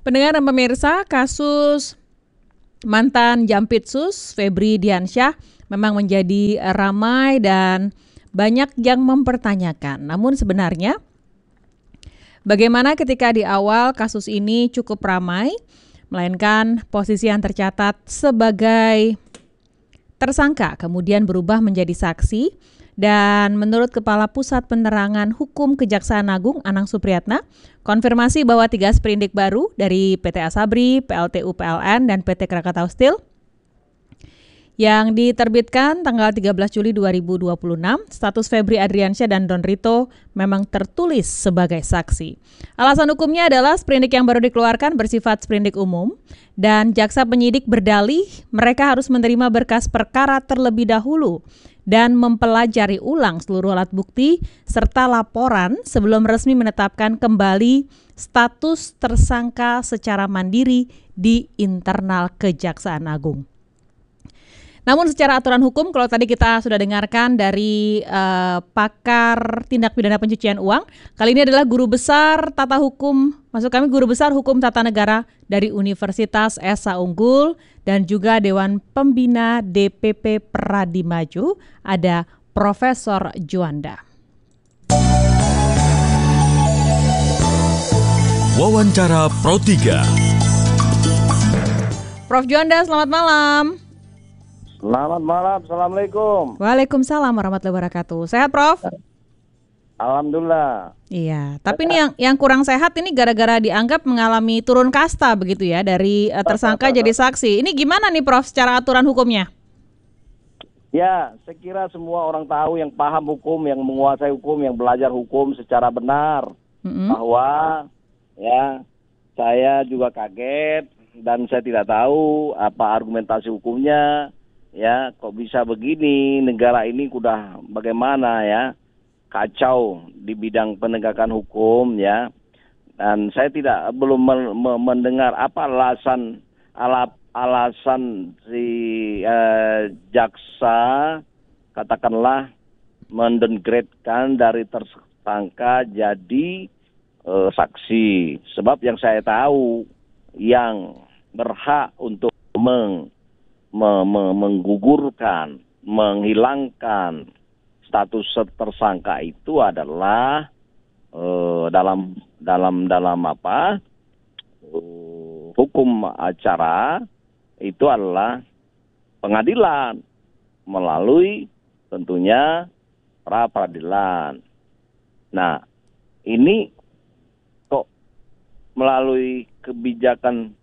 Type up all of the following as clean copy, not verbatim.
Pendengar dan pemirsa, kasus mantan Jampitsus Febri Diansyah memang menjadi ramai dan banyak yang mempertanyakan. Namun sebenarnya bagaimana ketika di awal kasus ini cukup ramai, melainkan posisi yang tercatat sebagai tersangka kemudian berubah menjadi saksi. Dan menurut Kepala Pusat Penerangan Hukum Kejaksaan Agung Anang Supriyatna, konfirmasi bahwa 3 sprindik baru dari PT Asabri, PLTU PLN, dan PT Krakatau Steel yang diterbitkan tanggal 13 Juli 2026, status Febri Adriansyah dan Don Rito memang tertulis sebagai saksi. Alasan hukumnya adalah sprindik yang baru dikeluarkan bersifat sprindik umum dan jaksa penyidik berdalih mereka harus menerima berkas perkara terlebih dahulu dan mempelajari ulang seluruh alat bukti serta laporan sebelum resmi menetapkan kembali status tersangka secara mandiri di internal Kejaksaan Agung. Namun secara aturan hukum, kalau tadi kita sudah dengarkan dari pakar tindak pidana pencucian uang, kali ini adalah guru besar tata hukum, maksud kami guru besar hukum tata negara dari Universitas Esa Unggul dan juga Dewan Pembina DPP Pradi Maju, ada Profesor Juanda. Wawancara Pro 3. Prof Juanda, selamat malam. Selamat malam, Assalamualaikum. Waalaikumsalam warahmatullahi wabarakatuh. Sehat, Prof? Alhamdulillah. Iya, tapi ini yang kurang sehat ini gara-gara dianggap mengalami turun kasta begitu ya, dari tersangka jadi saksi. Ini gimana nih, Prof, secara aturan hukumnya? Ya, saya kira semua orang tahu yang paham hukum, yang menguasai hukum, yang belajar hukum secara benar. Bahwa ya saya juga kaget dan saya tidak tahu apa argumentasi hukumnya. Ya, kok bisa begini, negara ini udah bagaimana ya, kacau di bidang penegakan hukum ya. Dan saya belum mendengar apa alasan si jaksa katakanlah mendowngrade-kan dari tersangka jadi saksi. Sebab yang saya tahu yang berhak untuk menggugurkan, menghilangkan status tersangka itu adalah dalam apa hukum acara itu adalah pengadilan melalui tentunya pra peradilan. Nah, ini kok melalui kebijakan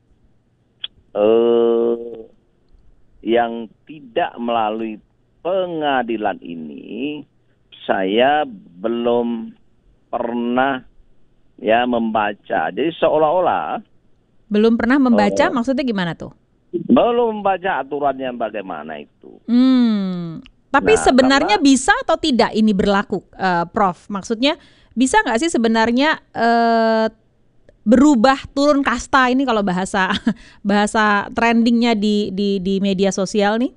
yang tidak melalui pengadilan ini, saya belum pernah ya membaca. Jadi seolah-olah belum pernah membaca, maksudnya gimana tuh? Belum membaca aturannya bagaimana itu. Tapi sebenarnya bisa atau tidak ini berlaku, Prof? Maksudnya bisa nggak sih sebenarnya berubah turun kasta ini kalau bahasa trendingnya di media sosial nih?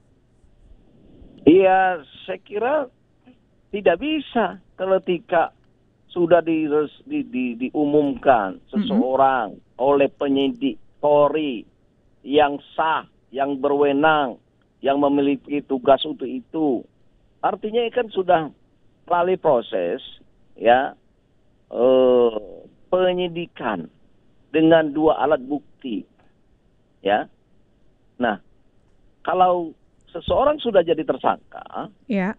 Iya, saya kira tidak bisa ketika sudah diumumkan seseorang oleh penyidik Polri yang sah, yang berwenang, yang memiliki tugas untuk itu. Artinya kan sudah melalui proses ya penyidikan dengan 2 alat bukti, ya. Nah, kalau seseorang sudah jadi tersangka, ya,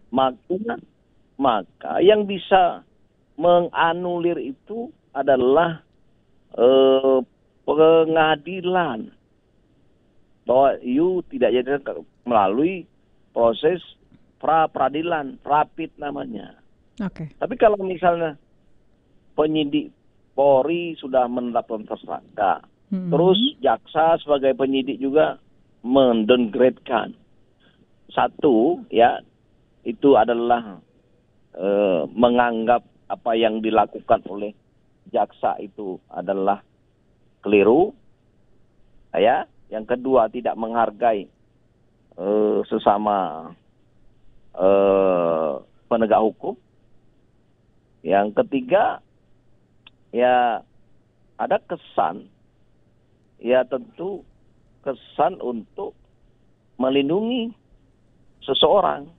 maka yang bisa menganulir itu adalah pengadilan, bahwa tidak jadi melalui proses pra peradilan, rapid namanya. Oke. Tapi kalau misalnya penyidik Polri sudah menetapkan tersangka, terus jaksa sebagai penyidik juga mendowngrade-kan. Satu, ya, itu adalah menganggap apa yang dilakukan oleh jaksa itu adalah keliru, ya. Yang kedua, tidak menghargai sesama penegak hukum. Yang ketiga, ya ada kesan ya tentu kesan untuk melindungi seseorang.